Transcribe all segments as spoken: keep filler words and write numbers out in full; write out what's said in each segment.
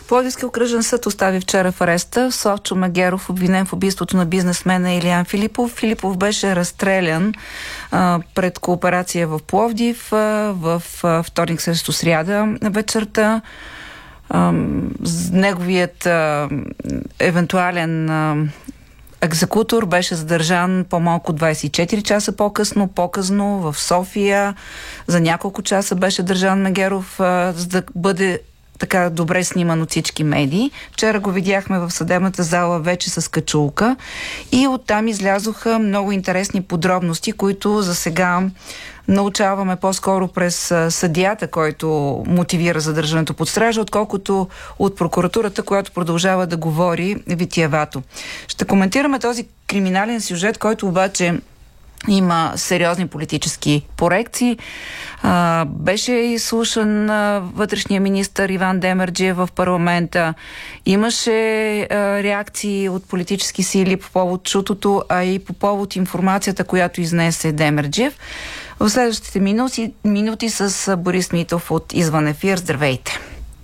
Пловдивски окръжен съд остави вчера в ареста Славчо Мегеров, обвинен в убийството на бизнесмена Илиян Филипов. Филипов беше разстрелян а, пред кооперация в Пловдив а, в а, вторник срещу сряда вечерта. А, неговият а, евентуален а, екзекутор беше задържан по-малко двайсет и четири часа по-късно, по-късно в София. За няколко часа беше държан Мегеров, а, за да бъде така добре сниман от всички медии. Вчера го видяхме в съдебната зала вече с качулка и оттам излязоха много интересни подробности, които за сега научаваме по-скоро през съдията, който мотивира задържането под стража, отколкото от прокуратурата, която продължава да говори витиевато. Ще коментираме този криминален сюжет, който обаче има сериозни политически корекции. А, беше изслушан а, вътрешния министър Иван Демерджиев в парламента. Имаше а, реакции от политически сили по повод чутото, а и по повод информацията, която изнесе Демерджиев. В следващите минути, минути с Борис Митов от Извън ефир. Здравейте!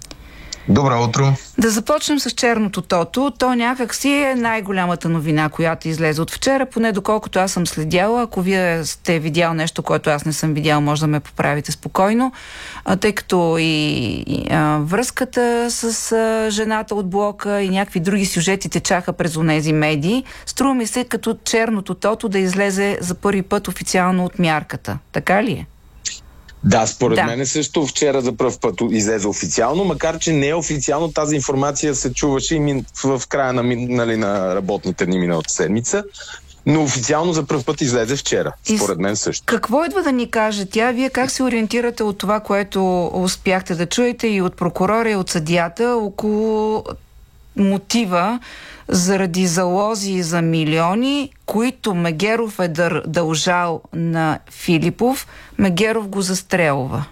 Добро утро! Да започнем с черното тото. То някак си е най-голямата новина, която излезе от вчера, поне доколкото аз съм следяла. Ако вие сте видял нещо, което аз не съм видял, може да ме поправите спокойно, а, тъй като и, и а, връзката с а, жената от блока и някакви други сюжети течаха през онези медии. Струва ми се като черното тото да излезе за първи път официално от мярката. Така ли е? Да, според да. мен също вчера за пръв път излезе официално, макар че не е официално, тази информация се чуваше и мин, в, в края на, нали, на работните дни миналата седмица, но официално за пръв път излезе вчера, според мен също. Какво идва да ни каже тя? Вие как се ориентирате от това, което успяхте да чуете и от прокурора, и от съдията около мотива заради залози за милиони, които Мегеров е дър, дължал на Филипов, Мегеров го застрелва?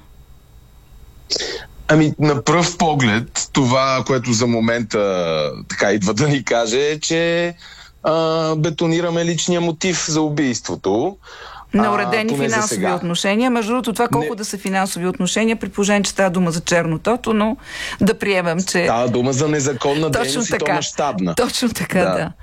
Ами, на пръв поглед, това, което за момента така идва да ни каже, е, че а, бетонираме личния мотив за убийството. На уредени финансови отношения. Между другото, това колко не... да са финансови отношения, при положение, че става дума за чернотото, но да приемем, че... Става дума за незаконна точно дейност така, и то мащабна. Точно така, да. да.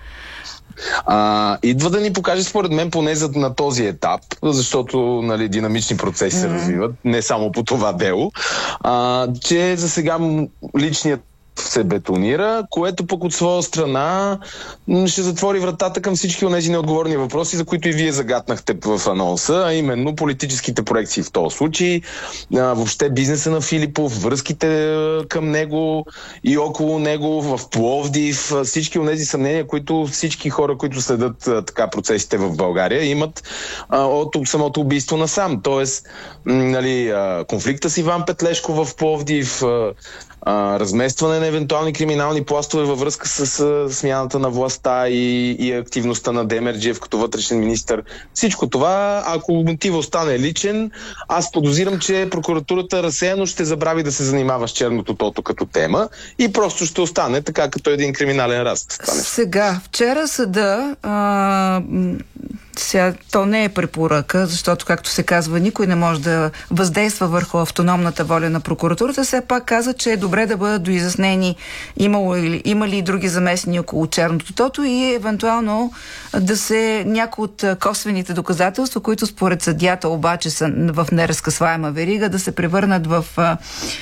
А, идва да ни покаже, според мен, поне за, на този етап, защото, нали, динамични процеси mm-hmm. се развиват, не само по това дело, а, че за сега личният се бетонира, което пък от своя страна ще затвори вратата към всички онези неотговорни въпроси, за които и вие загатнахте в анонса, а именно политическите проекции в този случай, въобще бизнеса на Филипов, връзките към него и около него в Пловдив, всички онези съмнения, които всички хора, които следят така процесите в България, имат от самото убийство насам. Тоест, нали, конфликта с Иван Петлешко в Пловдив, Uh, разместване на евентуални криминални пластове във връзка с uh, смяната на властта и, и активността на Демерджиев като вътрешен министър. Всичко това, ако мотива остане личен, аз подозирам, че прокуратурата разсеяно ще забрави да се занимава с черното тото като тема и просто ще остане така като един криминален раст. Сега, вчера съда а, сега, то не е препоръка, защото, както се казва, никой не може да въздейства върху автономната воля на прокуратурата. Все пак каза, че е добре да бъдат доизяснени имало или, има ли и други замесени около черното тото и евентуално да се някои от косвените доказателства, които според съдията обаче са в неразкъсваема верига, да се превърнат в а,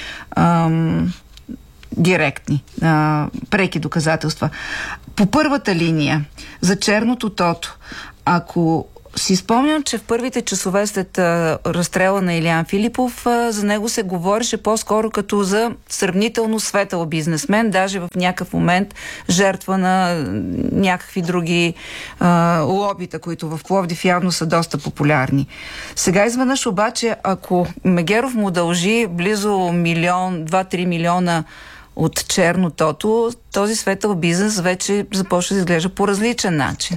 ам, директни, а, преки доказателства. По първата линия за черното тото, ако си спомням, че в първите часове след а, разстрела на Илиян Филипов, а, за него се говореше по-скоро като за сравнително светъл бизнесмен, даже в някакъв момент жертва на някакви други а, лобита, които в Пловдив явно са доста популярни. Сега изведнъж обаче, ако Мегеров му дължи близо милион, два-три милиона от черно тото, този светъл бизнес вече започва да изглежда по различен начин.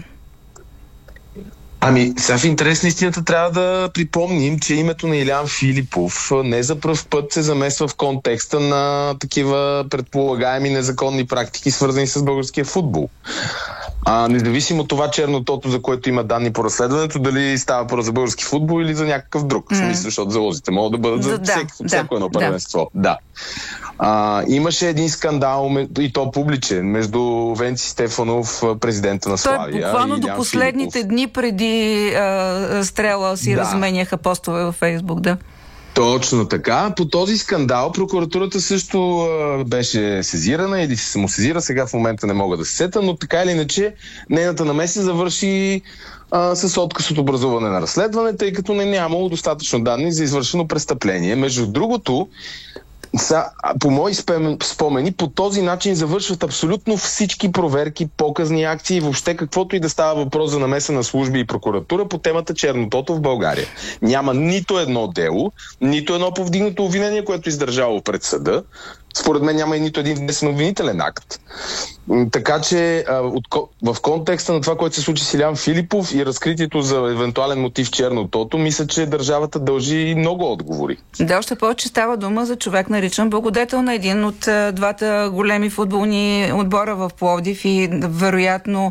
Ами, сега в интерес на истината трябва да припомним, че името на Илиян Филипов не за пръв път се замесва в контекста на такива предполагаеми незаконни практики, свързани с българския футбол. А, независимо от това чернотото, за което има данни по разследването, дали става пора за български футбол или за някакъв друг. Mm. В смисъл, защото залозите могат да бъдат за, за да, всеки, да, всяко едно първенство. Да. А, имаше един скандал, и то публичен, между Венци Стефанов, президента на Славия. Той буквално до последните Филипов. дни преди а, стрела си да. разменяха постове във Фейсбук, да. Точно така. По този скандал прокуратурата също а, беше сезирана или се самосезира, сега в момента не мога да се сета, но така или иначе нейната намеса завърши а, с отказ от образуване на разследване, тъй като не нямало достатъчно данни за извършено престъпление. Между другото, са, по мои спомени, по този начин завършват абсолютно всички проверки, показни акции, въобще каквото и да става въпрос за намеса на служби и прокуратура по темата Чернотото в България. Няма нито едно дело, нито едно повдигнато обвинение, което издържало пред съда. Според мен няма и нито един внесен обвинителен акт. Така че в контекста на това, което се случи с Илиян Филипов и разкритието за евентуален мотив Чернотото, мисля, че държавата дължи много отговори. Да, още повече става дума за човек, наричан благодетел на един от двата големи футболни отбора в Пловдив и вероятно,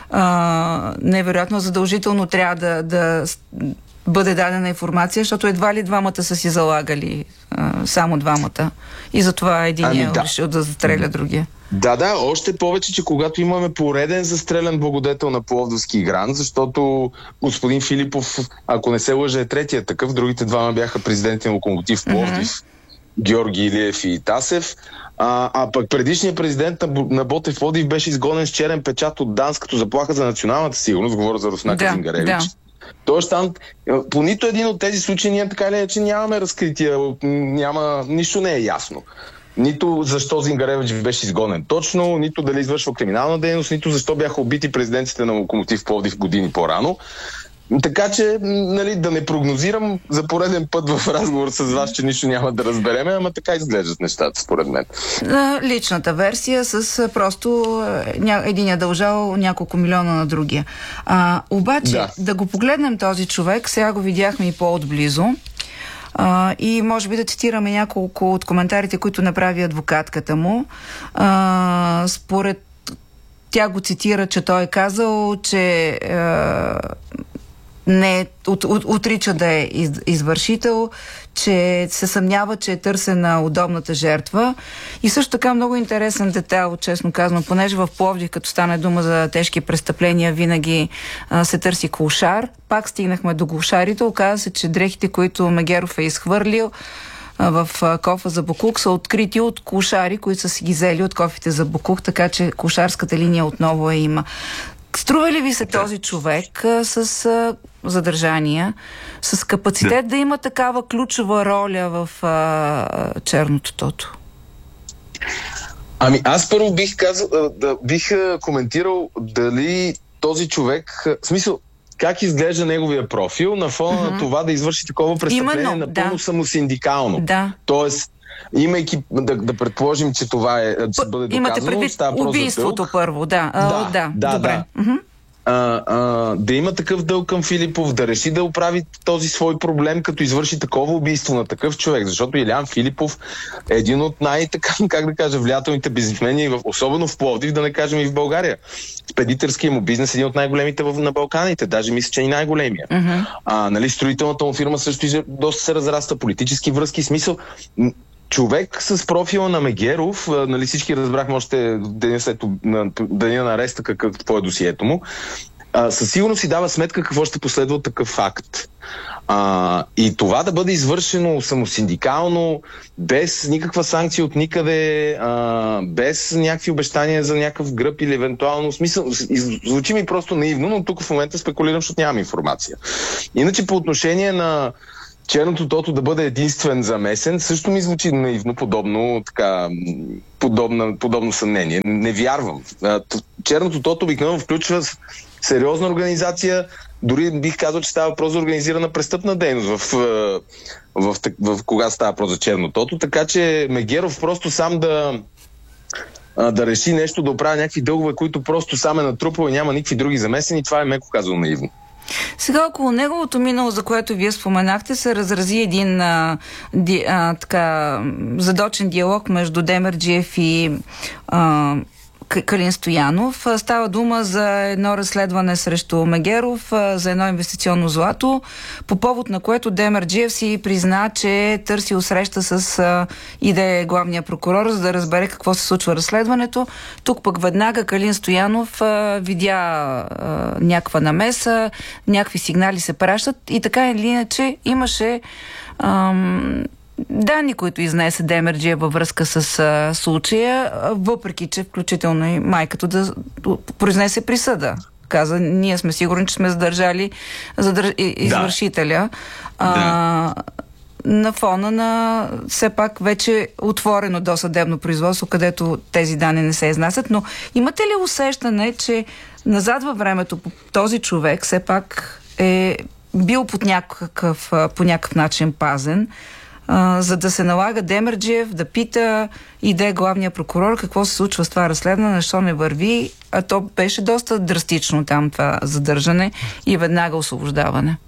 а, невероятно задължително трябва да, да бъде дадена информация, защото едва ли двамата са си залагали, а, само двамата. И затова един ами, е да. решил да застреля другия. Да, да, още повече, че когато имаме пореден застрелян благодетел на Пловдивски гранд, защото господин Филипов, ако не се лъжа, е третия такъв, другите двама бяха президенти на Локомотив Пловдив, mm-hmm. Георги Илиев и Тасев, а, а пък предишният президент на, на Ботев Пловдив беше изгонен с черен печат от ДАНС като заплаха за националната сигурност, говоря за Руснака да, Зингаревич. Да. Тоест там, по нито един от тези случаи ние така ли, че нямаме разкрития, няма, нищо не е ясно. Нито защо Зингаревич беше изгонен точно, нито дали извършва криминална дейност, нито защо бяха убити президентите на Локомотив Пловдив години по-рано. Така че, нали, да не прогнозирам за пореден път в разговор с вас, че нищо няма да разбереме, ама така изглеждат нещата, според мен. Личната версия с просто един е дължал няколко милиона на другия. А, обаче, да. да го погледнем този човек, сега го видяхме и по-отблизо. Uh, и може би да цитираме няколко от коментарите, които направи адвокатката му. Uh, според тя го цитира, че той е казал, че uh, не от, от, отрича да е из, извършител, че се съмнява, че е търсена удобната жертва. И също така много интересен детайл, честно казвам, понеже в Пловдив, като стане дума за тежки престъпления, винаги а, се търси клошар. Пак стигнахме до клошарите. Оказа се, че дрехите, които Мегеров е изхвърлил а, в а, кофа за боклук, са открити от клошари, които са си ги взели от кофите за боклук, така че клошарската линия отново я има. Струва ли ви се този човек а, с а, задържания, с капацитет да. да има такава ключова роля в а, Черното тото? Ами аз първо бих казал, да, бих коментирал дали този човек, в смисъл, как изглежда неговия профил на фона uh-huh. на това да извърши такова престъпление Именно, напълно да. самосиндикално. Да. Тоест, имайки да, да предположим, че това е да се бъде доказано. Имате предвид убийството първо, да. Да, а, да, да. Добре. Да. Uh-huh. А, а, да има такъв дълг към Филипов, да реши да оправи този свой проблем, като извърши такова убийство на такъв човек, защото Илиян Филипов е един от най-така, как да кажа, влиятелните бизнесмени, особено в Пловдив, да не кажем и в България. Спедиторския му бизнес е един от най-големите в, на Балканите, даже мисля, че и най-големия. Uh-huh. А, нали, строителната му фирма също и доста се разраста, политически връзки, смисъл. Човек с профила на Мегеров, нали всички разбрахме още деня след на, деня на ареста какво е досието му, а, със сигурност си дава сметка какво ще последва от такъв факт. А, и това да бъде извършено самосиндикално, без никаква санкция от никъде, а, без някакви обещания за някакъв гръб или евентуално смисъл. Звучи ми просто наивно, но тук в момента спекулирам, защото нямам информация. Иначе по отношение на Черното тото да бъде единствен замесен, също ми звучи наивно, подобно, така, подобно, подобно съмнение. Не вярвам. Черното тото обикновено включва сериозна организация, дори бих казал, че става въпрос за организирана престъпна дейност в, в, в, в, в кога става въпрос за Черно тото, така че Мегеров просто сам да да реши нещо, да оправя някакви дългове, които просто сам е натрупал и няма никакви други замесени, това е меко казано наивно. Сега около неговото минало, за което вие споменахте, се разрази един а, ди, а, така задочен диалог между Демерджиев и а, Калин Стоянов. Става дума за едно разследване срещу Мегеров, за едно инвестиционно злато, по повод на което Демерджиев си призна, че търсил среща с Иде главния прокурор, за да разбере какво се случва разследването. Тук пък веднага Калин Стоянов а, видя а, някаква намеса, някакви сигнали се пращат и така или иначе имаше ам, данни, които изнесе Демерджиев във връзка с а, случая, въпреки че включително и майката да произнесе присъда. Каза, ние сме сигурни, че сме задържали задър... извършителя. Да. А, да. На фона на все пак вече отворено досъдебно производство, където тези данни не се изнасят. Но имате ли усещане, че назад във времето този човек все пак е бил под някакъв, по някакъв начин пазен, Uh, за да се налага Демерджиев да пита Иде главния прокурор какво се случва с това разследване, защо не върви, а то беше доста драстично там това задържане и веднага освобождаване.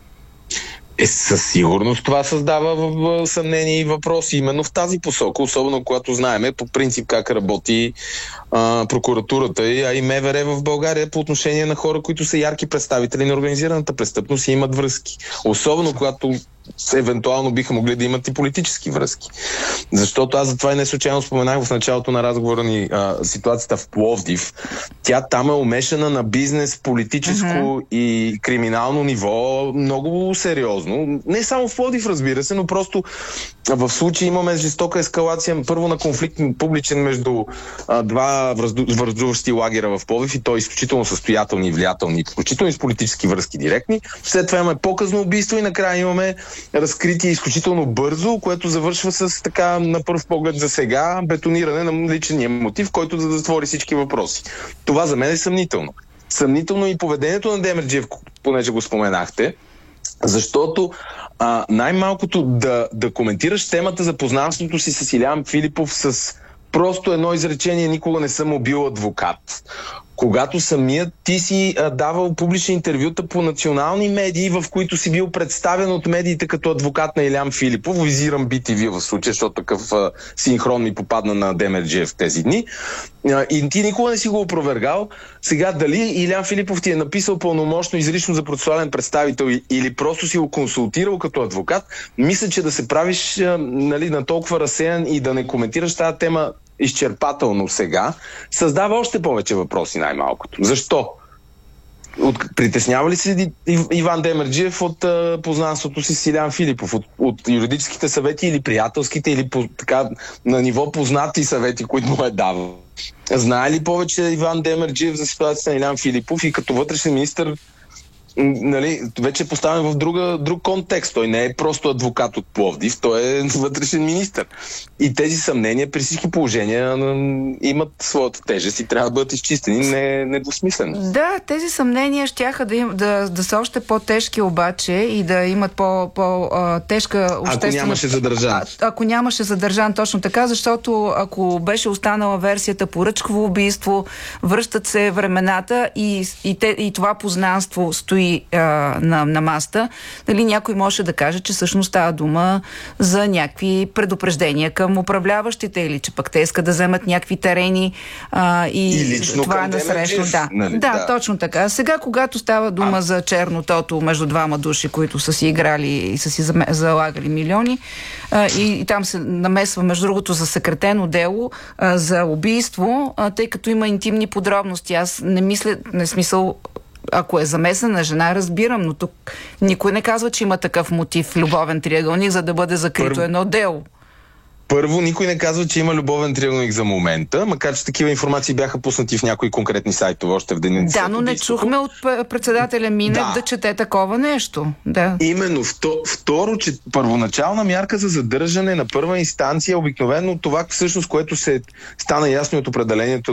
Е, със сигурност това създава в, в съмнение и въпроси именно в тази посока, особено когато знаеме по принцип как работи а, прокуратурата, а и МВР в България по отношение на хора, които са ярки представители на организираната престъпност и имат връзки. Особено когато евентуално биха могли да имат и политически връзки. Защото аз затова и не случайно споменах в началото на разговора ни а, ситуацията в Пловдив. Тя там е умешана на бизнес, политическо uh-huh. и криминално ниво много сериозно. Не само в Пловдив, разбира се, но просто в случай имаме жестока ескалация първо на конфликт публичен между а, два връждуващи лагера в Пловдив и то е изключително състоятелни и влиятелни, включително и с политически връзки директни. След това имаме по-късно убийство и накрая имаме разкритие изключително бързо, което завършва с така на пръв поглед за сега бетониране на личния мотив, който да затвори всички въпроси. Това за мен е съмнително. Съмнително и поведението на Демерджиев, понеже го споменахте, защото а, най-малкото да, да коментираш темата за познанството си с Илиян Филипов с просто едно изречение: никога не съм бил адвокат. Когато самият ти си а, давал публични интервюта по национални медии, в които си бил представен от медиите като адвокат на Илиян Филипов, визирам Би Ти Ви в случая, защото такъв а, синхрон ми попадна на Демерджиев тези дни, а, и ти никога не си го опровергал. Сега дали Илиян Филипов ти е написал пълномощно изрично за процесуален представител или просто си го консултирал като адвокат, мисля, че да се правиш а, нали, на толкова разсеян и да не коментираш тази тема изчерпателно сега, създава още повече въпроси най-малкото. Защо? От, притеснява ли се Иван Демерджиев от а, познанството си с Илиян Филипов? От, от юридическите съвети или приятелските, или по, така, на ниво познати съвети, които му е давал? Знае ли повече Иван Демерджиев за ситуацията на Илиян Филипов и като вътрешен министър, нали, вече е поставен в друга, друг контекст. Той не е просто адвокат от Пловдив, той е вътрешен министър. И тези съмнения при всички положения имат своята тежест и трябва да бъдат изчистени не, недвусмислено. Да, тези съмнения щяха да, им, да, да са още по-тежки обаче и да имат по-тежка обществена... Ако нямаше задържан. А, ако нямаше задържан, точно така, защото ако беше останала версията поръчково убийство, връщат се времената и, и, те, и това познанство стои На, на маста, дали някой може да каже, че всъщност става дума за някакви предупреждения към управляващите или че пък те искат да вземат някакви терени а, и, и това е насрещно. Да. Нали, да, да, точно така. Сега, когато става дума а. за чернотото между двама души, които са си играли и са си залагали милиони, а, и, и там се намесва, между другото, за съкратено дело а, за убийство, а, тъй като има интимни подробности. Аз не мисля, не смисъл, ако е замесена жена, разбирам, но тук никой не казва, че има такъв мотив, любовен триъгълник, за да бъде закрито Първо, едно дело. Първо, никой не казва, че има любовен триъгълник за момента, макар че такива информации бяха пуснати в някои конкретни сайтове още в деня. Да, но не чухме от председателя Минев да, да чете такова нещо. Да. Именно. Второ, че първоначална мярка за задържане на първа инстанция, обикновено това всъщност, което се стана ясно от определението